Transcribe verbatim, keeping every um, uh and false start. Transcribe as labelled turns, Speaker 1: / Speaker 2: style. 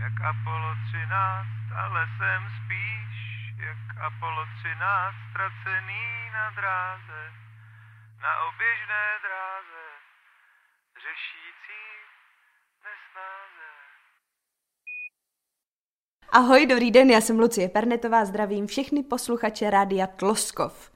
Speaker 1: jak Apollo třináct, ale jsem spíš jak Apollo třináct, ztracený na dráze, na oběžné dráze, řešící nesnáze.
Speaker 2: Ahoj, dobrý den, já jsem Lucie Pernetová, zdravím všechny posluchače Rádia Tloskov.